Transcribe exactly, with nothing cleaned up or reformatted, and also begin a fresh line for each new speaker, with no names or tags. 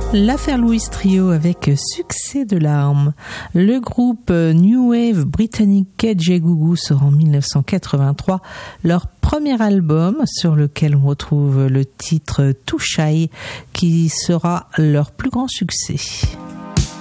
L'affaire Louis Trio avec Succès de larmes. Le groupe New Wave britannique K J Gougou sort en dix-neuf cent quatre-vingt-trois leur premier album sur lequel on retrouve le titre Too Shy qui sera leur plus grand succès.